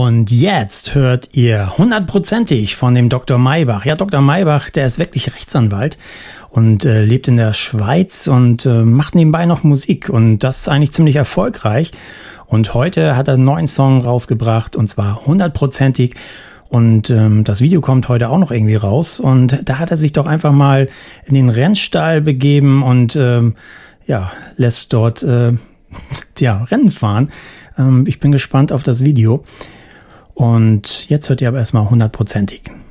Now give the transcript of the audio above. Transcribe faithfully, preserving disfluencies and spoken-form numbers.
Und jetzt hört ihr hundertprozentig von dem Doktor Maybach. Ja, Doktor Maybach, der ist wirklich Rechtsanwalt und äh, lebt in der Schweiz und äh, macht nebenbei noch Musik. Und das ist eigentlich ziemlich erfolgreich. Und heute hat er einen neuen Song rausgebracht und zwar hundertprozentig. Und ähm, das Video kommt heute auch noch irgendwie raus. Und da hat er sich doch einfach mal in den Rennstall begeben und ähm, ja, lässt dort äh, ja, Rennen fahren. Ähm, ich bin gespannt auf das Video. Und jetzt hört ihr aber erstmal hundertprozentig.